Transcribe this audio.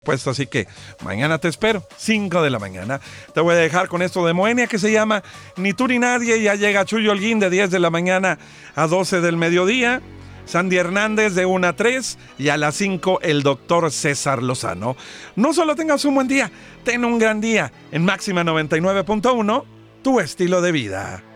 Pues así que mañana te espero, 5 de la mañana. Te voy a dejar con esto de Moenia que se llama Ni tú ni nadie. Ya llega Chuyo Holguín de 10 de la mañana a 12 del mediodía. Sandy Hernández de 1 a 3 y a las 5 el doctor César Lozano. No solo tengas un buen día, ten un gran día en Máxima 99.1, tu estilo de vida.